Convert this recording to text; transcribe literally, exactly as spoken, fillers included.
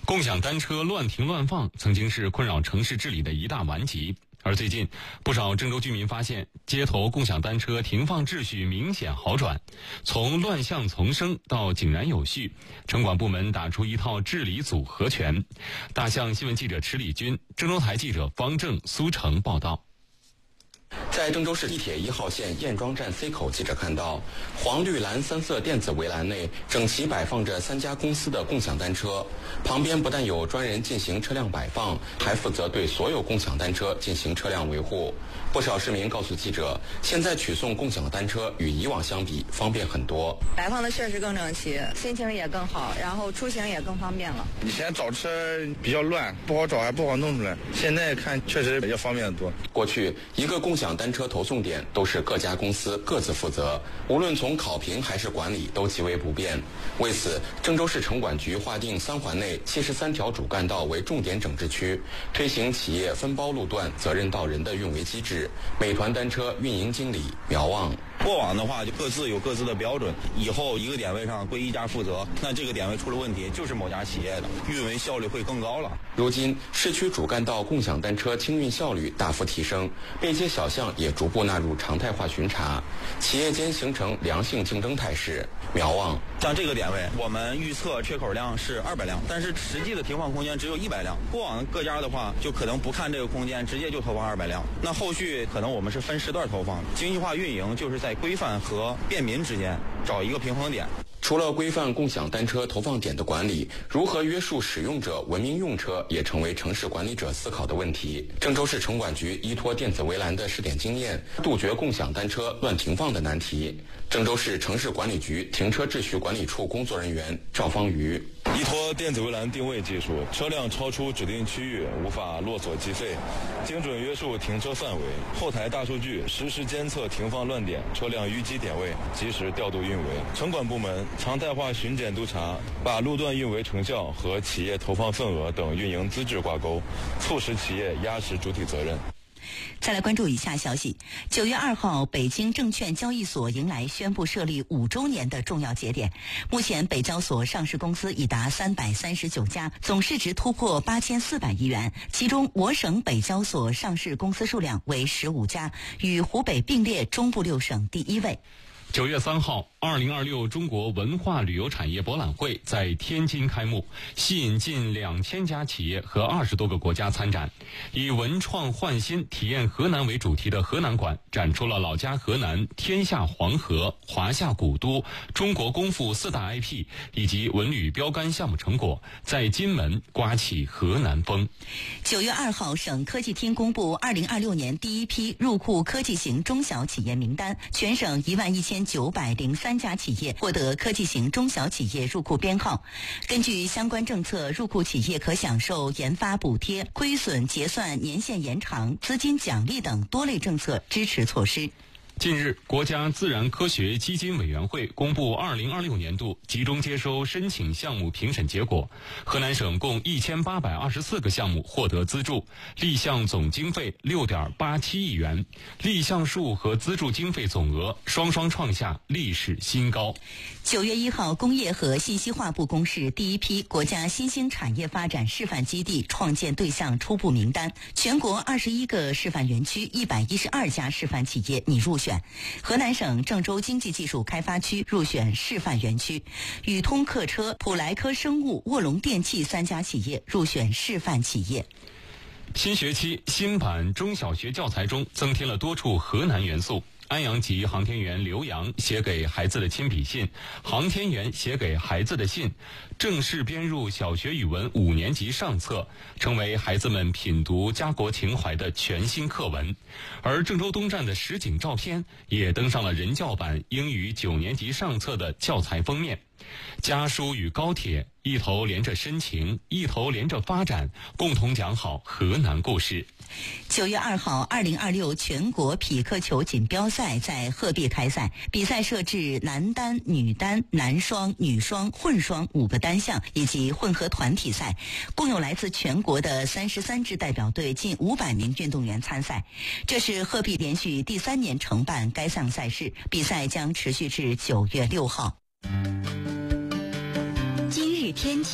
共享单车乱停乱放曾经是困扰城市治理的一大顽疾，而最近不少郑州居民发现，街头共享单车停放秩序明显好转，从乱象丛生到井然有序，城管部门打出一套治理组合拳。大象新闻记者池礼军、郑州台记者方正、苏成报道。 在郑州市地铁一号线燕庄站 C 口，记者看到黄绿蓝三色电子围栏内整齐摆放着三家公司的共享单车，旁边不但有专人进行车辆摆放，还负责对所有共享单车进行车辆维护。不少市民告诉记者，现在取送共享单车与以往相比方便很多， 摆放的确实更整齐，心情也更好，然后出行也更方便了。 以前找车比较乱，不好找还不好弄出来，现在看确实要方便得多。 过去一个共享单车投送点都是各家公司各自负责，无论从考评还是管理都极为不便。为此，郑州市城管局划定三环内七十三条主干道为重点整治区，推行企业分包路段责任到人的运维机制。美团单车运营经理苗望， 过往的话就各自有各自的标准，以后一个点位上归一家负责，那这个点位出了问题就是某家企业的，运维效率会更高了。 如今市区主干道共享单车清运效率大幅提升，背街小巷也逐步纳入常态化巡查，企业间形成良性竞争态势。苗望， 像这个点位我们预测缺口量是二百辆，但是实际的停放空间只有一百辆，过往各家的话就可能不看这个空间，直接就投放二百辆，那后续可能我们是分时段投放，精细化运营就是在规范和便民之间找一个平衡点。 除了规范共享单车投放点的管理，如何约束使用者文明用车也成为城市管理者思考的问题。郑州市城管局依托电子围栏的试点经验，杜绝共享单车乱停放的难题。郑州市城市管理局停车秩序管理处工作人员赵方瑜， 依托电子围栏定位技术，车辆超出指定区域无法落锁计费，精准约束停车范围，后台大数据实时监测停放乱点、车辆淤积点位，及时调度运维。城管部门常态化巡检督查，把路段运维成效和企业投放份额等运营资质挂钩，促使企业压实主体责任。 再来关注以下消息。九月二号，北京证券交易所迎来宣布设立五周年的重要节点。目前，北交所上市公司已达三百三十九家，总市值突破八千四百亿元。其中，我省北交所上市公司数量为十五家，与湖北并列中部六省第一位。 九月三号，二零二六中国文化旅游产业博览会在天津开幕，吸引近两千家企业和二十多个国家参展。以文创焕新、体验河南为主题的河南馆展出了老家河南、天下黄河、华夏古都、中国功夫四大 I P 以及文旅标杆项目成果，在金门刮起河南风。 九月二号，省科技厅公布二零二六年第一批入库科技型中小企业名单，全省一万一千九百零三家企业获得科技型中小企业入库编号。根据相关政策，入库企业可享受研发补贴、亏损结算年限延长、资金奖励等多类政策支持措施。 近日，国家自然科学基金委员会公布二零二六年度集中接收申请项目评审结果，河南省共一千八百二十四个项目获得资助，立项总经费六点八七亿元，立项数和资助经费总额双双创下历史新高。 九月一号，工业和信息化部公示第一批国家新兴产业发展示范基地创建对象初步名单，全国二十一个示范园区，一百一十二家示范企业拟入选。河南省郑州经济技术开发区入选示范园区，宇通客车、普莱科生物、卧龙电器三家企业入选示范企业。 新学期新版中小学教材中增添了多处河南元素。安阳籍航天员刘洋写给孩子的亲笔信，航天员写给孩子的信正式编入小学语文五年级上册，成为孩子们品读家国情怀的全新课文。而郑州东站的实景照片也登上了人教版英语九年级上册的教材封面。家书与高铁，一头连着深情，一头连着发展，共同讲好河南故事。 九月二号，二零二六全国匹克球锦标赛在鹤壁开赛，比赛设置男单、女单、男双、女双、混双五个单项以及混合团体赛，共有来自全国的三十三支代表队近五百名运动员参赛。这是鹤壁连续第三年承办该项赛事，比赛将持续至九月六号。 今日天气。